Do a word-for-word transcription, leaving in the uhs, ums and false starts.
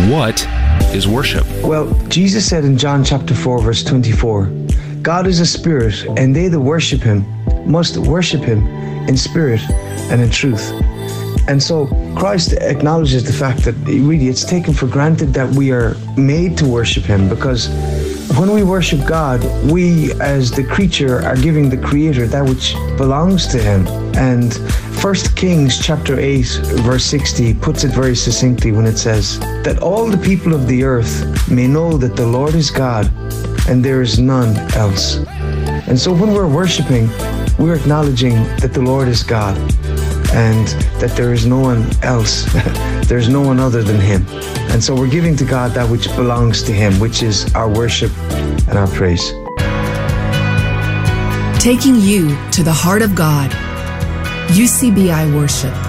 What is worship? Well, Jesus said in John chapter four, verse twenty-four, God is a spirit, and they that worship him must worship him in spirit and in truth. And so Christ acknowledges the fact that really it's taken for granted that we are made to worship him, because when we worship God, we as the creature are giving the Creator that which belongs to him. And First Kings chapter eight, verse sixty puts it very succinctly when it says that all the people of the earth may know that the Lord is God and there is none else. And so when we're worshiping, we're acknowledging that the Lord is God and that there is no one else. There's no one other than him. And so we're giving to God that which belongs to him, which is our worship and our praise. Taking you to the heart of God. U C B I Worship.